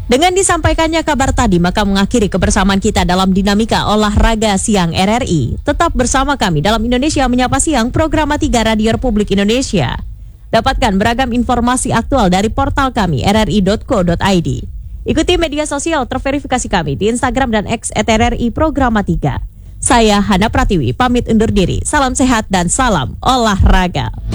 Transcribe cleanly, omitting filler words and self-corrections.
Dengan disampaikannya kabar tadi, maka mengakhiri kebersamaan kita dalam dinamika olahraga siang RRI. Tetap bersama kami dalam Indonesia Menyapa Siang, program 3 Radio Republik Indonesia. Dapatkan beragam informasi aktual dari portal kami rri.co.id. Ikuti media sosial terverifikasi kami di Instagram dan X @RRI Programa 3. Saya Hana Pratiwi, pamit undur diri. Salam sehat dan salam olahraga.